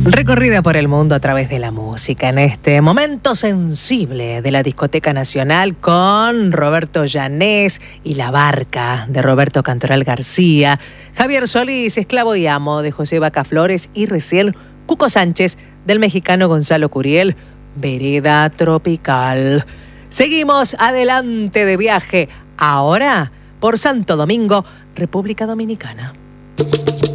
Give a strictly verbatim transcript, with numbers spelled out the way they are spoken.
Recorrida por el mundo a través de la música en este momento sensible de la Discoteca Nacional con Roberto Llanés y La Barca de Roberto Cantoral García, Javier Solís, Esclavo y Amo de José Vaca Flores y recién Cuco Sánchez del mexicano Gonzalo Curiel, Vereda Tropical. Seguimos adelante de viaje, ahora por Santo Domingo, República Dominicana.